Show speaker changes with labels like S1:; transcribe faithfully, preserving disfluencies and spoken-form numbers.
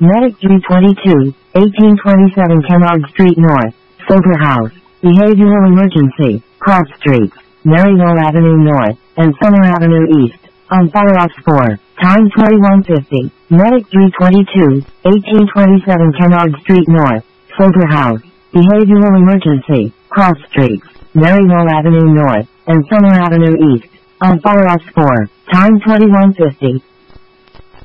S1: Medic three twenty-two, eighteen twenty-seven Kennard Street North, Sober House, Behavioral Emergency, Cross Streets, Maryville Avenue North, and Summer Avenue East, on Fire Ops four, time twenty-one fifty. Medic three twenty-two, eighteen twenty-seven Kennard Street North, Sober House, Behavioral Emergency, Cross Streets, Maryville Avenue North, and Summer Avenue East, on Fire Ops four, time twenty-one fifty.